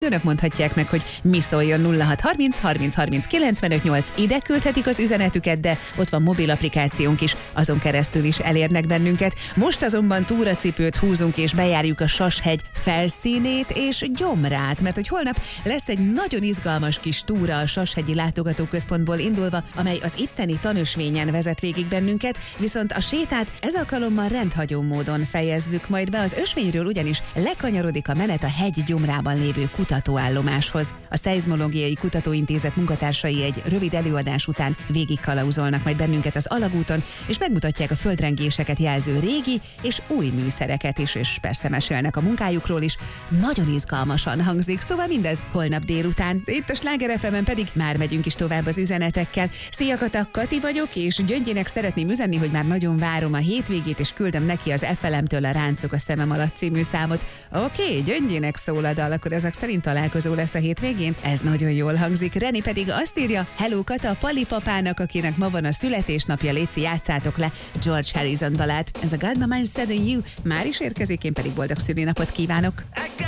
Önök mondhatják meg, hogy mi szóljon. 0630 30 30 95 8. Ide küldhetik az üzenetüket, de ott van mobil applikációnk is, azon keresztül is elérnek bennünket. Most azonban túracipőt húzunk és bejárjuk a Sashegy felszínét és gyomrát, mert hogy holnap lesz egy nagyon izgalmas kis túra a Sashegyi látogatóközpontból indulva, amely az itteni tanösvényen vezet végig bennünket, viszont a sétát ez alkalommal rendhagyó módon fejezzük majd be. Az ösvényről ugyanis lekanyarodik a menet a hegy gyomrában lévő kutatóállomáshoz. A Szeizmológiai Kutatóintézet munkatársai egy rövid előadás után végigkalauzolnak majd bennünket az alagúton, és megmutatják a földrengéseket jelző régi és új műszereket is, és persze mesélnek a munkájukról is. Nagyon izgalmasan hangzik, szóval mindez holnap délután. Itt a Sláger FM-en pedig már megyünk is tovább az üzenetekkel. Szia Kata, Kati vagyok, és Gyöngyinek szeretném üzenni, hogy már nagyon várom a hétvégét, és küldöm neki az FLM-től a Ráncok a szemem alatt című számot. Oké, Gyöngyinek szól a dal, akkor ezek szerint találkozó lesz a hétvégén? Ez nagyon jól hangzik. Reni pedig azt írja: hello Kata, a Pali papának, akinek ma van a születésnapja, léci, játszátok le George Harrison dalát. Ez a God My Mind Said On You már is érkezik, én pedig boldog szülinapot kívánok.